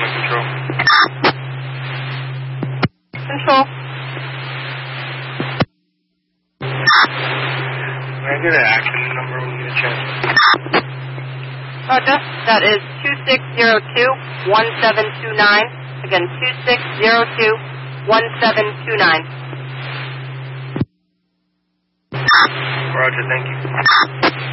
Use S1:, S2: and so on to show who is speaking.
S1: Control.
S2: Control.
S1: Can I get an accident number when you get a chance?
S2: Roger. That is 2602-1729. Again, 2602-1729.
S1: Roger, thank you.